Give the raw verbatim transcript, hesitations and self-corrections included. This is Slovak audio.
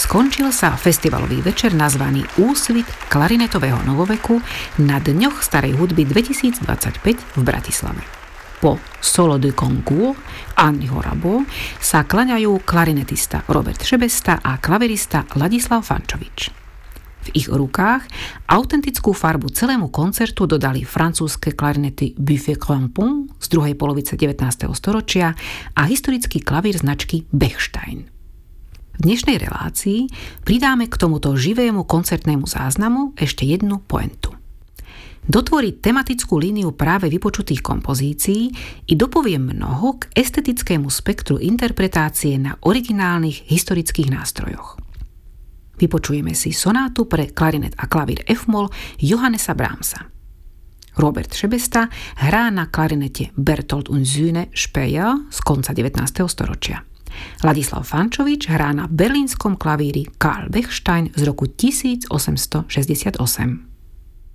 Skončil sa festivalový večer nazvaný Úsvit klarinetového novoveku na Dňoch starej hudby dvetisícdvadsaťpäť v Bratislave. Po solo de concours Anny Horabo sa klaňajú klarinetista Robert Šebesta a klavirista Ladislav Fančovič. V ich rukách autentickú farbu celému koncertu dodali francúzske klarinety Buffet-Crampon z druhej polovice devätnásteho storočia a historický klavír značky Bechstein. V dnešnej relácii pridáme k tomuto živému koncertnému záznamu ešte jednu pointu. Dotvoriť tematickú líniu práve vypočutých kompozícií i dopovie mnoho k estetickému spektru interpretácie na originálnych historických nástrojoch. Vypočujeme si sonátu pre klarinet a klavír F-moll Johannesa Brahmsa. Robert Šebesta hrá na klarinete Berthold und Söhne Speyer z konca devätnásteho storočia. Ladislav Fančovič hrá na berlínskom klavíri Karl Bechstein z roku tisícosemstošesťdesiatosem.